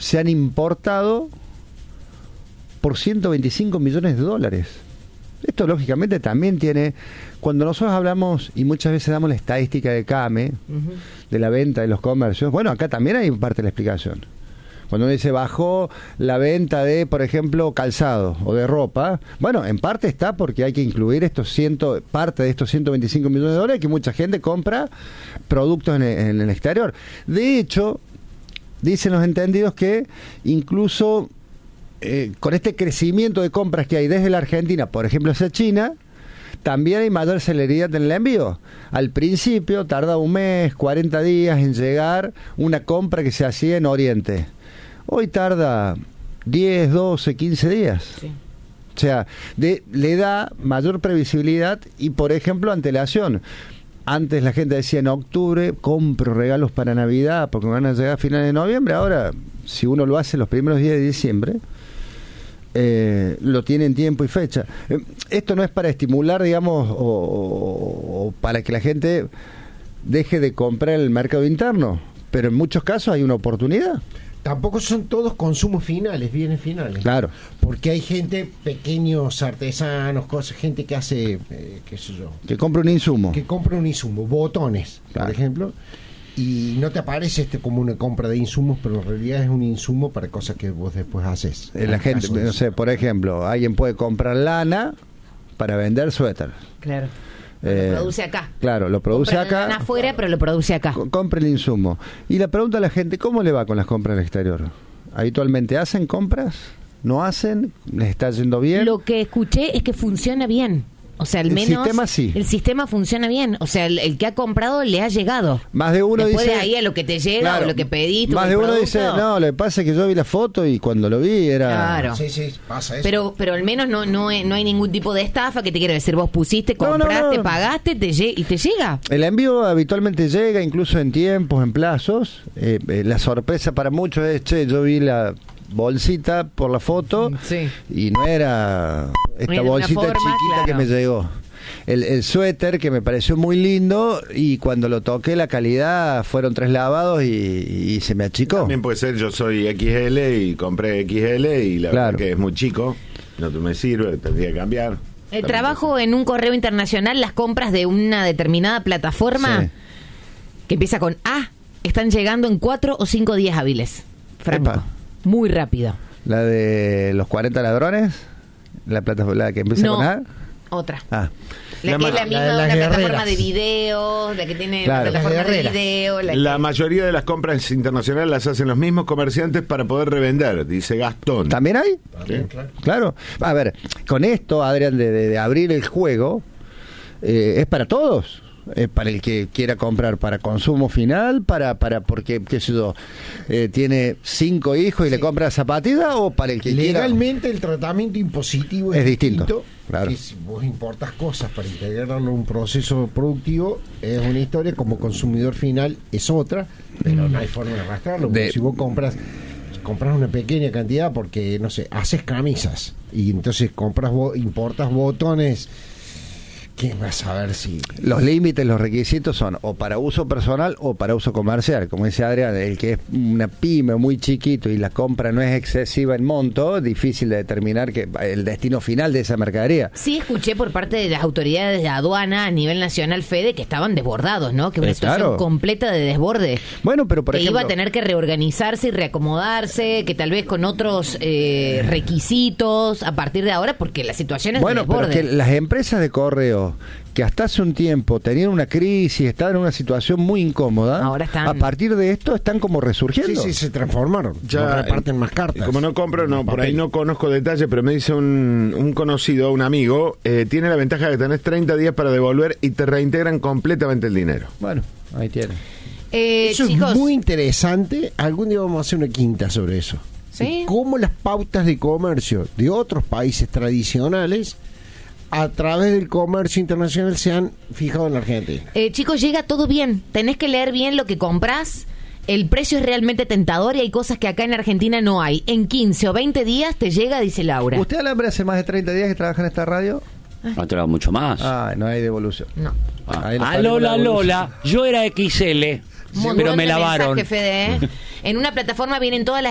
se han importado por 125 millones de dólares. Esto lógicamente también tiene, cuando nosotros hablamos y muchas veces damos la estadística de CAME, de la venta de los comercios, bueno, acá también hay parte de la explicación. Cuando uno dice bajó la venta de, por ejemplo, calzado o de ropa, bueno, en parte está porque hay que incluir parte de estos 125 millones de dólares que mucha gente compra productos en el exterior. De hecho, dicen los entendidos que incluso con este crecimiento de compras que hay desde la Argentina, por ejemplo, hacia China, también hay mayor celeridad en el envío. Al principio tarda un mes, 40 días en llegar una compra que se hacía en Oriente. Hoy tarda 10, 12, 15 días. Sí. O sea, le da mayor previsibilidad y, por ejemplo, antelación. Antes la gente decía en octubre, compro regalos para Navidad porque van a llegar a finales de noviembre. Ahora, si uno lo hace los primeros días de diciembre, lo tiene en tiempo y fecha. Esto no es para estimular, digamos, o para que la gente deje de comprar en el mercado interno, pero en muchos casos hay una oportunidad. Tampoco son todos consumos finales, bienes finales. Claro. Porque hay gente, pequeños artesanos, gente que hace, qué sé yo. Que compra un insumo. Que compra un insumo, botones, claro, por ejemplo. Y no te aparece como una compra de insumos, pero en realidad es un insumo para cosas que vos después haces. La gente, no sé, por ejemplo, alguien puede comprar lana para vender suéter. Claro. Lo produce acá. Claro, lo produce acá. Lana afuera, pero lo produce acá. Compre el insumo. Y la pregunta a la gente, ¿cómo le va con las compras del exterior? ¿Habitualmente hacen compras? ¿No hacen? ¿Les está yendo bien? Lo que escuché es que funciona bien. O sea, al menos el sistema sí. El sistema funciona bien. O sea, el que ha comprado le ha llegado. Más de uno después dice... de ahí a lo que te llega, claro, o lo que pediste. Más de uno dice, no, lo que pasa es que yo vi la foto y cuando lo vi era... Claro. Sí, pasa eso. Pero al menos no hay ningún tipo de estafa que te quiero decir. Vos pusiste, compraste, pagaste y te llega. El envío habitualmente llega, incluso en tiempos, en plazos. La sorpresa para muchos es, yo vi la bolsita por la foto, sí, y no era esta bolsita chiquita, claro, que me llegó. El suéter, que me pareció muy lindo, y cuando lo toqué la calidad fueron 3 lavados y se me achicó. También puede ser, yo soy XL y compré XL y la verdad que es muy chico, no me sirve, tendría que cambiar. El trabajo en un correo internacional, las compras de una determinada plataforma, sí, que empieza con A, están llegando en 4 o 5 días hábiles. Franco. Epa. Muy rápido. ¿La de los 40 ladrones? ¿La plataforma la que empieza con A? Otra. Ah. La que es la misma, una plataforma de videos, la que tiene una plataforma de video. La mayoría de las compras internacionales las hacen los mismos comerciantes para poder revender, dice Gastón. ¿También hay? ¿Sí? Claro. A ver, con esto, Adrián, de abrir el juego, es para todos. Para el que quiera comprar para consumo final, porque, qué sé yo, tiene 5 hijos y le compra zapatilla, o para el que legalmente quiera... el tratamiento impositivo es distinto. Claro. Que si vos importas cosas para integrarlo en un proceso productivo, es una historia, como consumidor final es otra, pero no hay forma de arrastrarlo. Si vos compras una pequeña cantidad porque, no sé, haces camisas y entonces importas botones, ¿quién va a saber si...? Los límites, los requisitos son o para uso personal o para uso comercial. Como dice Adrián, el que es una pyme muy chiquito y la compra no es excesiva en monto, difícil de determinar que el destino final de esa mercadería. Sí, escuché por parte de las autoridades de aduana a nivel nacional, Fede, que estaban desbordados, ¿no? Que una situación completa de desborde. Bueno, pero por ejemplo... Que iba a tener que reorganizarse y reacomodarse, que tal vez con otros requisitos a partir de ahora, porque la situación es de desborde. Bueno, pero que las empresas de correo, que hasta hace un tiempo tenían una crisis, estaban en una situación muy incómoda, ahora están... a partir de esto están como resurgiendo. Sí, se transformaron. Ya reparten más cartas. Como no compro, por ahí no conozco detalles, pero me dice un conocido, un amigo, tiene la ventaja de que tenés 30 días para devolver y te reintegran completamente el dinero. Bueno, ahí tiene. Eso chicos, es muy interesante. Algún día vamos a hacer una quinta sobre eso. ¿Sí? Cómo las pautas de comercio de otros países tradicionales a través del comercio internacional se han fijado en la Argentina. Chicos, llega todo bien. Tenés que leer bien lo que comprás. El precio es realmente tentador y hay cosas que acá en Argentina no hay. En 15 o 20 días te llega, dice Laura. ¿Usted, Alambre, hace más de 30 días que trabaja en esta radio? No te lo hago mucho más. No hay devolución. No. Lola, yo era XL, pero me lavaron. Mensaje, Fede, En una plataforma vienen todas las